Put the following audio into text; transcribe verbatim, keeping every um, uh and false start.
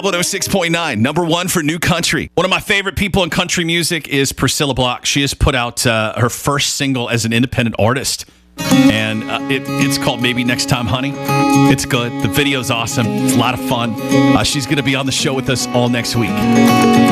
Job one oh six point nine, number one for new country. One of my favorite people in country music is Priscilla Block. She has put out uh, her first single as an independent artist, and uh, it, it's called Maybe Next Time, Honey. It's good. The video's awesome. It's a lot of fun. Uh, she's going to be on the show with us all next week.